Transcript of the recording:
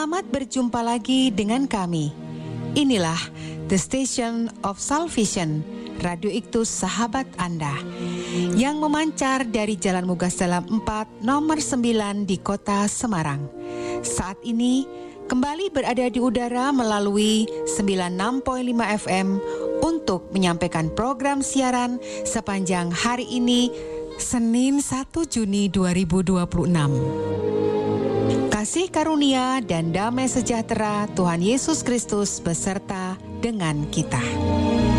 Selamat berjumpa lagi dengan kami. Inilah The Station of Salvation, Radio Iktus Sahabat Anda, yang memancar dari Jalan Mugas Dalam 4 nomor 9 di kota Semarang. Saat ini kembali berada di udara melalui 96.5 FM untuk menyampaikan program siaran sepanjang hari ini, Senin 1 Juni 2026. Kasih karunia dan damai sejahtera Tuhan Yesus Kristus beserta dengan kita.